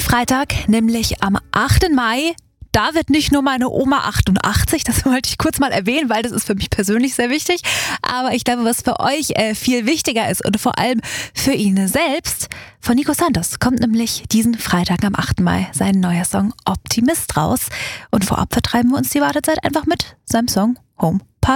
Freitag, nämlich am 8. Mai. Da wird nicht nur meine Oma 88, das wollte ich kurz mal erwähnen, weil das ist für mich persönlich sehr wichtig. Aber ich glaube, was für euch viel wichtiger ist und vor allem für ihn selbst, von Nico Santos kommt nämlich diesen Freitag am 8. Mai sein neuer Song Optimist raus. Und vorab vertreiben wir uns die Wartezeit einfach mit seinem Song Home Party.